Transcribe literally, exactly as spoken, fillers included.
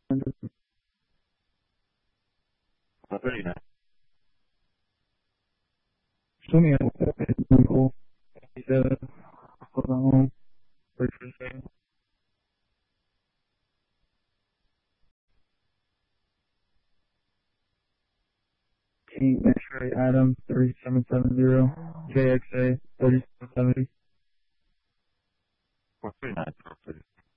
one thirty-nine. Show me a Nicole. eighty-seven. Hold on. Wait for a second. King X-ray Adam thirty-seven seventy. J X A thirty-seven seventy. one thirty-nine.